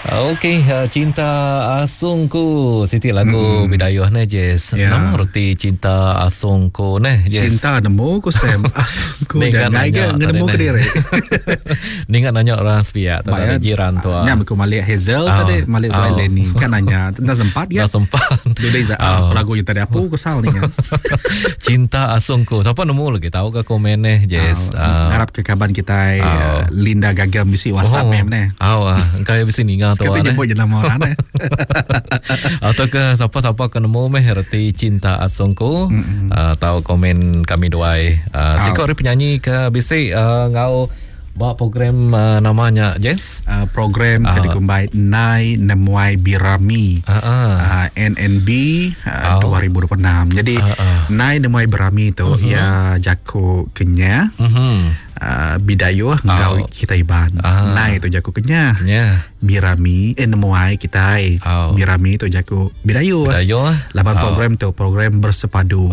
Okey, Cinta Asungku. Siti lagu bidayuh ne Jess. Nama roti Cinta Asungku ne Jess. Cinta nemu ku Sam Asungku dan naiga nemu ke diri. Ni kan nanya orang sepiak tadi jiran tu. Nya aku Malik Hazel tadi Malik Lenny kan nanya tak sempat ya. Tak sempat. Duduk lagu yang tadi apa kesal ni. Cinta Asungku. Siapa nemu lagi tahu ke komen ne Jess. Harap ke kaban kita Linda Gagam bisi WhatsApp ni. Engkau bisi ninga tu. Kata nyebut je nama orang ni. Atau ke siapa-siapa ke nemu meh reti Cinta Asungku. Tahu komen kami duai. Sikok penyanyi ke bisi ngau buat program namanya Jess. Program tadi kumbai Nai Nemuai Birami NNB 2026. Jadi Nai Nemuai Birami tu ya jaku kenya bidayuh ngau kita iban. Nai tu jaku kenya. Birami Nemuai kita Birami tu jaku bidayuh. Lapan program tu program bersepadu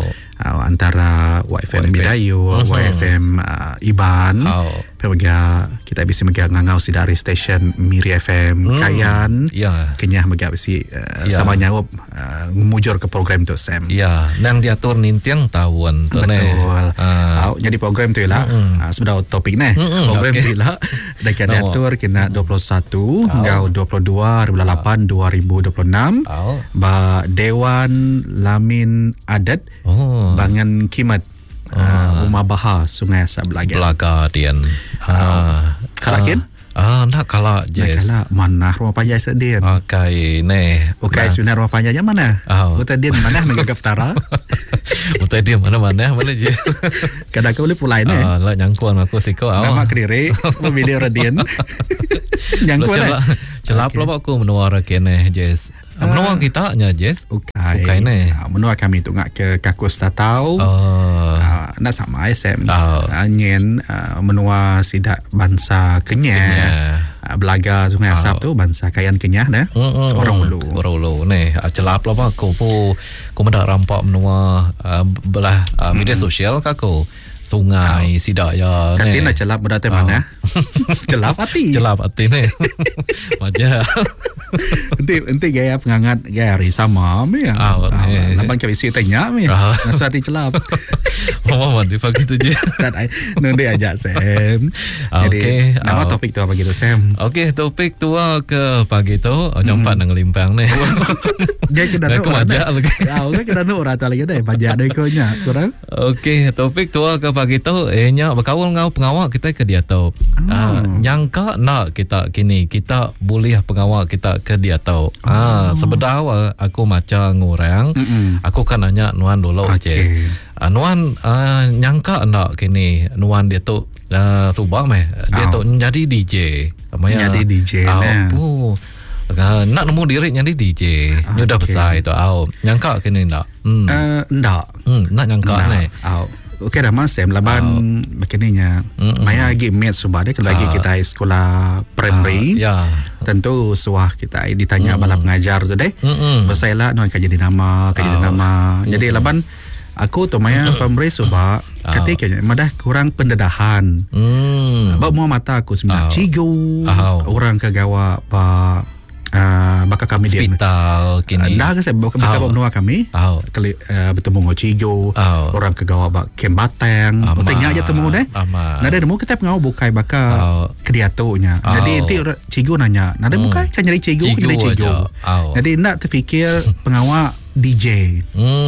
antara YFM Bidayuh, YFM Iban. Pemega kita bisa mega ngangau si dari stesen Miri FM Kayan. Kenyah mega bisi sama nyawab mujur ke program tu Sam. Ya, nang diatur nintiang tahun tu ne. Betul. Jadi program tu lah sebenarnya topik ne. Program tu lah dekat diatur kena 21 hingga 22 2008 2026. Ba Dewan Lamin Adat Bangan Kimat Rumah Bahar Sungai Asap Belaga Dian. Kalakin? Nak kalah Jess. Nak kalah mana rumah panjang sedih. Okay ne. Okay sebenarnya rumah panjangnya mana? Uta dia mana nak gaftara? Uta dia mana je. Kadang kau boleh pulai ne. Lah nyangkuan aku siko. Nama kediri memilih radian. Nyangkuan. Celap lah aku menua kene Jess. Menua kita nya Jess. Okay ne. Menua kami tu ngak ke Kakus Tatau. Nak sama SM. Nyen menua sidak bangsa Kenyah. Belaga Sungai Asap tu bangsa Kayan Kenyah dah. Orang Ulu ni celap lah aku mendak rampak menua belah media sosial aku. Sungai sidak ya ni. Katin nak celap berdatang mana? Celap hati ni. Macam Nanti gaya pengangat gaya hari sama mi. Lapan kami isi tanya mi. Nasa hati celap. Mama mandi pagi tu je. Nanti ajak Sam. Jadi nama topik tu apa gitu Sam? Okey, topik tu ke pagi tu jumpa nang limpang ni. Dia kena nak majak lagi. Kena nak orang lagi dah majak dah ikonya kurang. Okey, topik tu ke pagi tu nya berkawan ngau pengawal kita ke dia tu. Nyangka nak kita kini kita boleh pengawal kita ke dia tu. Sebenarnya aku macam ngurang. Aku kan nanya Nuan dulu Jess. Nuan nyangka nak kini Nuan dia tu subang meh. Dia tu jadi DJ. Jadi DJ nah. Nak nemu diri jadi DJ. Ni dah besar itu. Nyangka kini nak. Ndak. Nak nyangka ni. Okey dah mas Sam laban begininya. Maya lagi match subah dia kalau lagi kita sekolah primary. Tentu suah kita ditanya bala pengajar tu deh. Besailah Nuan kerja di nama, Jadi laban aku tu maya primary subah ketika madah kurang pendedahan. Bak mau mata aku sebenarnya cigo orang kegawa bakal kami dia hospital kini dah ke saya bakal menua kami bertemu ngocigo orang kegawa bak Kembatang tanya aja temu deh nada demo kita pengau bukai bakal kediatonya jadi nanti cigo nanya nada bukai kan jadi cigo jadi nak terfikir pengawal DJ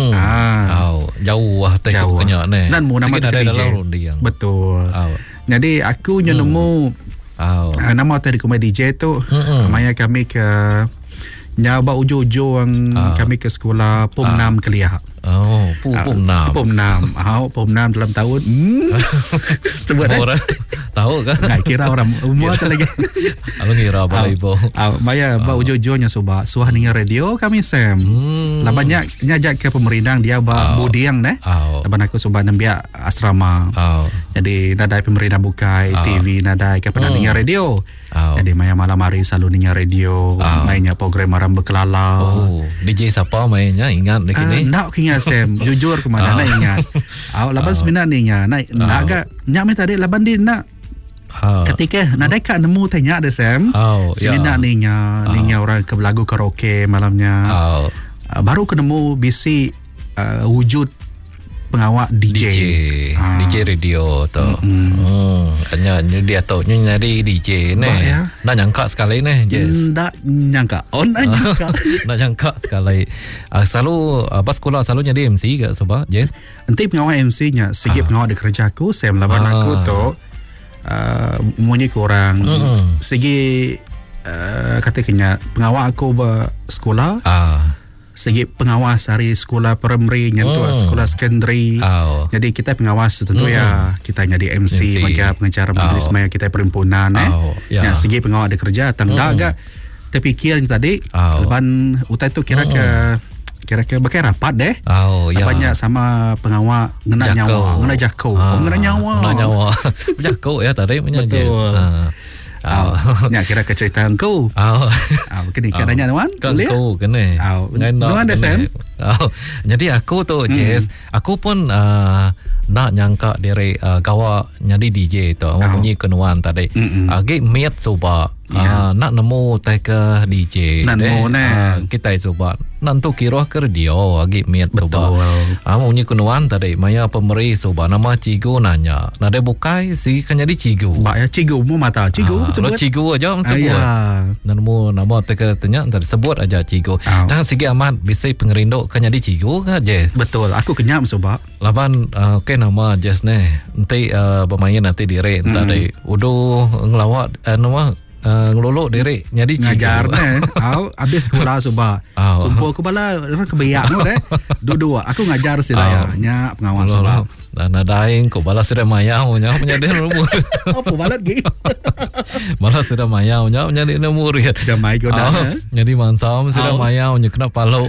jauh tekniknya ni dan mau nama DJ betul jadi aku nemu nama tadi kumai DJ tu maya kami ke nyawa ujo-ujo kami ke sekolah PUM 6 Kelia. PUM 6. PUM 6 dalam tahun. Sebut orang tahu kan? Nggak kira orang umur tu lagi. Aku ngira apa ibu. Maya ba ujo-ujonya suah dengan radio kami Sam. Labannya nyajak ke pemerintah dia ba budiang deh. Laban aku suah nambia asrama. Jadi nadai pemerintah bukai TV nadai ke penandingan radio. Jadi maya malam hari selalu dengar radio, mainnya program maram berkelalau. DJ siapa mainnya ingat dekat ni? Nak ingat Sam, jujur kemana nak ingat. Laban sebenarnya nak agak nyak tadi laban dia nak Ketika nadeka nemu tanya ada Sam. Sini ninya orang ke lagu karaoke malamnya. Baru ketemu bisi wujud pengawak DJ radio tu. Hanya dia tahu nyari DJ ni. Nak nyangka sekali ni, Jess. Nak nyangka. Nak nyangka sekali. Selalu pas sekolah selalu jadi MC ke sebab Jess. Nanti pengawak MC nya segi pengawak di kerja aku, saya melawan aku tu munyi kurang. Segi katanya pengawak aku bersekolah. Segi pengawas hari sekolah primary nyentuh sekolah secondary. Jadi kita pengawas tentu ya kita jadi MC maka pengacara majlis maya kita perhimpunan segi pengawal ada kerja tangga agak terfikir tadi leban utai tu kira pakai rapat deh. Banyak sama pengawal ngena nyawa, ngena jakau. Ngena nyawa. Jakau ya tadi punya. Betul. Nya kira ke cerita engkau. Kini kadanya Nuan? Engkau kene. Nuan ada Sam? Jadi aku tu Jess, aku pun nak nyangka dari gawa nyadi DJ tu bunyi kenuan tadi. Agi miat coba nak nemu teka DJ. Nemu kita coba nantu kira ke radio agi miat coba. Bunyi kenuan tadi maya pemeri coba nama Cigu nanya. Nade bukai si kan jadi Cigu. Mbak ya Cigu mu mata Cigu sebut. Cigu aja sebut. Nemu nama teka tanya tadi sebut aja Cigu. Dan segi amat bisa pengerindo kan jadi Cigu kan je. Betul, aku kenyam coba. Laban nama Jess ni nanti bermain nanti diri tadi udah ngelawat nama ngelolok diri jadi ngajar habis sekolah coba kumpul aku bala orang kebayak mu deh dua aku ngajar sila nya pengawas coba dan adain ko bala sira mayau nya menjadi umur apa balat gi bala sira mayau nya menjadi umur jamai ko dah jadi mansam sira mayau nya kena palo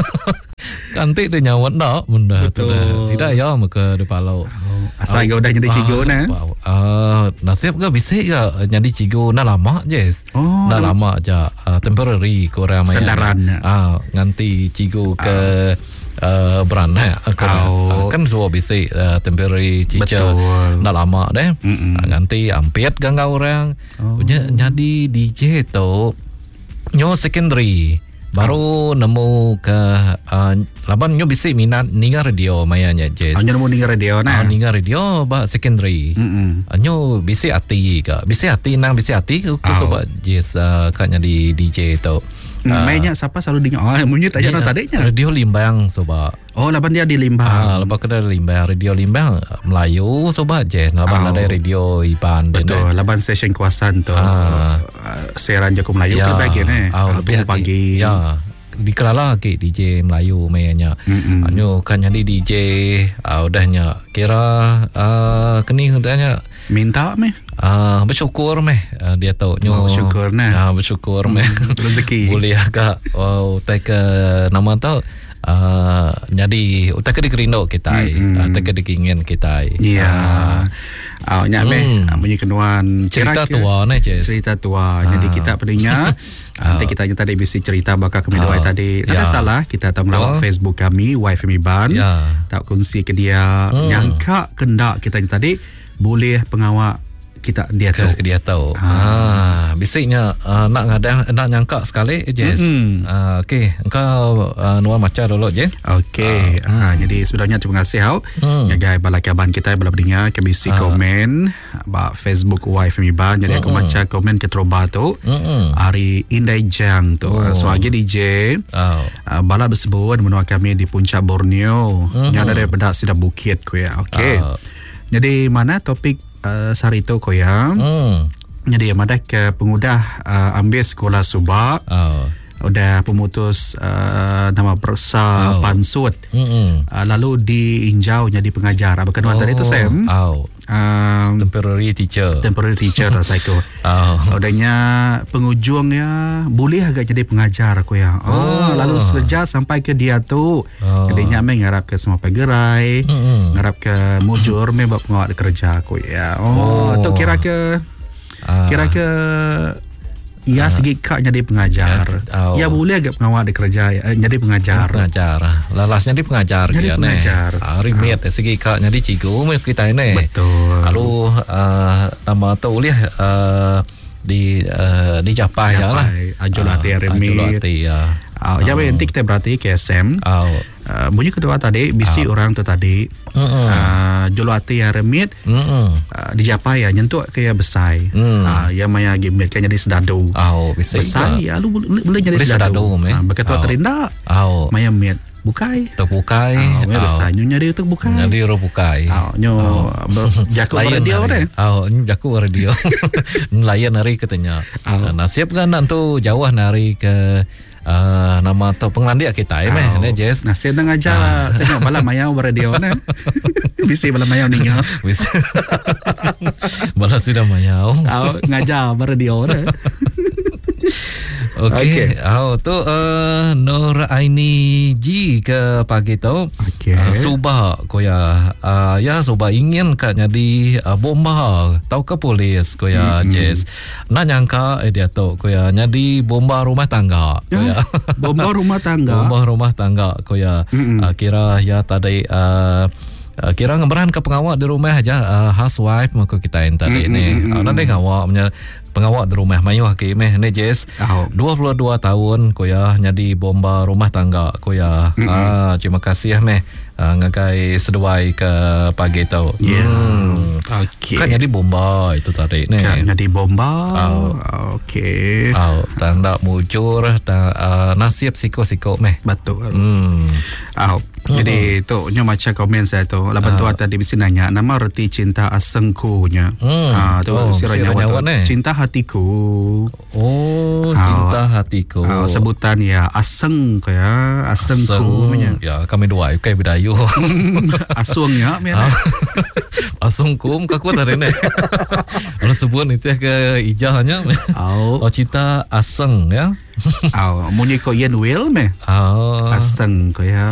kantik dia nyawat dak benda tu dah sida ya muka de palo asal kau dah jadi cigo na nasib ke bisa ke jadi cigo na lama Jess dah lama aja temporary ko orang maya sandaran nganti cigo ke berana kan so bisa temporary teacher dah lama deh nganti ampiat gangga orang jadi DJ tu nyo secondary baru nemu ke laban nyo bisa minat ninga radio mayanya Jess. Nyo nemu ninga radio na. Ninga radio ba secondary. Nyo bisa hati ke. Bisa hati nang bisa hati ku sobat Jess katnya di DJ tu. Mainnya siapa selalu dengar munyi tak jana tadinya. Radio Limbang sobat. Oh laban dia di Limbang. Laban ke Limbang, radio Limbang Melayu sobat Jess. Laban ada radio Iban. Betul, laban session kuasan tu. Siaran Joko Melayu ke bagian lebih pagi. Ya. Dikerala ke DJ Melayu mayanya. Nyo kan jadi DJ udahnya kira kini udahnya minta meh bersyukur meh dia tahu nyo bersyukur nah bersyukur meh rezeki boleh agak take nama tahu jadi utak di kerindo kita utak di kingin kita nyame bunyi kenuan cerita tua ni cerita tua jadi kita pedenya nanti kita tadi bisa cerita bakal kami doai tadi tak ada salah kita tahu melawat Facebook kami YFM Iban tak kongsi ke dia nyangka kendak kita tadi boleh pengawak kita dia tahu. Bisiknya nak nyangka sekali Jess. Okey, engkau nuan macam dulu Jess. Okey. Jadi sebenarnya terima kasih guys bala kaban kita bala beringa ke bisi komen ba Facebook YFM Iban. Jadi aku baca komen ke troba tu. Hari Indai Jang tu. Sebagai DJ bala bersebut menua kami di puncak Borneo. Yang daripada Sidap Bukit ku ya. Okey. Jadi mana topik sehari itu koyang. Jadi ada ke pengudah ambil sekolah Subak. Udah pemutus nama persa Pansut. Lalu diinjau jadi pengajar. Bahkan tadi itu Sam. Temporary teacher rasa itu. Udahnya penghujungnya boleh agak jadi pengajar aku ya. Lalu sejak sampai ke dia tu. Jadi nyame ngarap ke semua pegerai, ngarap ke mujur memang pengawal kerja aku ya. Tu kira ke Ya segi kak jadi pengajar. Ya boleh agak pengawal di kerja jadi pengajar. Pengajar. Lalasnya di pengajar. Jadi pengajar. Remit segi kak jadi cikgu kita ini. Betul. Lalu nama tu boleh dicapai ya lah. Ajulati remit. Ya. Jadi nanti kita berarti KSM. Bunyi kedua tadi bisi orang tu tadi julati ya remit dicapai ya nyentuh kayak besai ya maya gimit kayak jadi sedadu besai ya lu boleh jadi sedadu begitu terindah maya mit bukai terbukai maya besai nyari untuk bukai nyari bukai nyo jaku radio deh jaku radio nelayan hari katanya nasib kan nanti jauh nari ke nama atau pengelandia kita ne Jess nasib dah ngajar tengok bala mayau radio ne bisi bala mayau ningal bisa bala sudah mayau ngajar radio ne. Okey, tu Nur Aini G ke pagi tu. Subah koya ya subah ingin kat jadi bomba tau ke polis koya Jess. Nak nyangka dia tu koya jadi bomba rumah tangga koya. Bomba rumah tangga. Bomba rumah tangga koya kira ya tadi kira ngeberan ke pengawal di rumah aja housewife maka kita yang tadi ni nanti ngawak pengawal di rumah mayu hakimeh ni Jess 22 tahun koya jadi bomba rumah tangga koya terima kasih meh ngagai seduai ke pagi tau kan jadi bomba itu tadi ni kan jadi bomba okey tanda mujur nasib siko-siko meh betul jadi tu nya macam komen saya tu lapan tu tadi mesti nanya nama reti cinta asengkunya tu siranya cinta hatiku cinta hatiku sebutan ya aseng kayak asengku ya kami dua kayak bidayu asungnya asungkum kaku tadi ni kalau sebut itu ke ijahnya cinta aseng ya munyi ko yen will me aseng kayak